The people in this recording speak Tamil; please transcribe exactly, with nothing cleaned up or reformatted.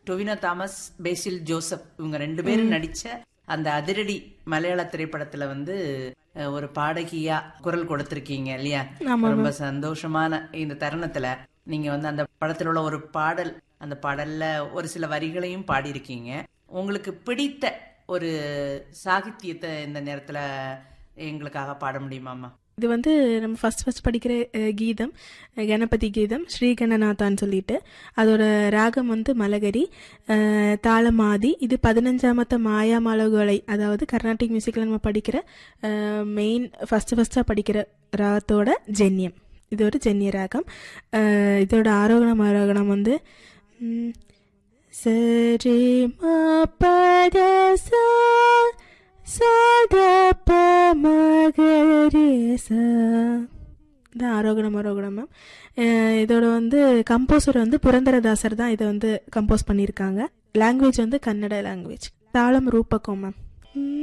டொவினோ தாமஸ், பேசில் ஜோசப் இவங்க ரெண்டு பேரும் நடிச்ச அந்த அதிரடி மலையாள திரைப்படத்துல வந்து ஒரு பாடகியா குரல் கொடுத்திருக்கீங்க இல்லையா? ரொம்ப சந்தோஷமான இந்த தருணத்துல நீங்க வந்து அந்த படத்துல உள்ள ஒரு பாடல், அந்த பாடல்ல ஒரு சில வரிகளையும் பாடியிருக்கீங்க. உங்களுக்கு பிடித்த ஒரு சாகித்யத்தை இந்த நேரத்துல எங்களுக்காக பாட முடியுமாமா? இது வந்து நம்ம ஃபஸ்ட் ஃபஸ்ட் படிக்கிற கீதம், கணபதி கீதம், ஸ்ரீ கணநாதான்னு சொல்லிட்டு, அதோட ராகம் வந்து மலகரி, தாளமாதி. இது பதினஞ்சாமத்த மாயா மலகுலை, அதாவது கர்நாடிக் மியூசிக்கில் நம்ம படிக்கிற மெயின் ஃபஸ்ட்டு ஃபஸ்ட்டாக படிக்கிற ராகத்தோட ஜென்யம். இது ஒரு ஜென்ய ராகம். இதோட ஆரோகணம் ஆரோகணம் வந்து சரி மா பத சா சாதப மகரேசா. இந்த ஆரோகணம் ஆரோகணம் மேம். இதோட வந்து கம்போசர் வந்து புரந்தரதாசர் தான் இதை வந்து கம்போஸ் பண்ணியிருக்காங்க. லாங்குவேஜ் வந்து கன்னட லாங்குவேஜ். தாளம் ரூபகம் மேம்.